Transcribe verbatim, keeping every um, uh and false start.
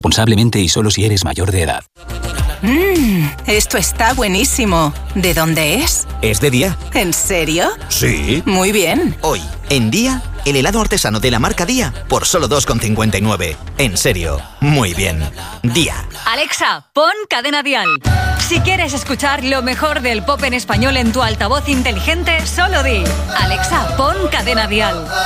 Responsablemente y solo si eres mayor de edad. Mmm, esto está buenísimo. ¿De dónde es? Es de Día. ¿En serio? Sí. Muy bien. Hoy, en Día, el helado artesano de la marca Día por solo dos con cincuenta y nueve. En serio, muy bien. Día. Alexa, pon Cadena Dial. Si quieres escuchar lo mejor del pop en español en tu altavoz inteligente, solo di: Alexa, pon Cadena Dial.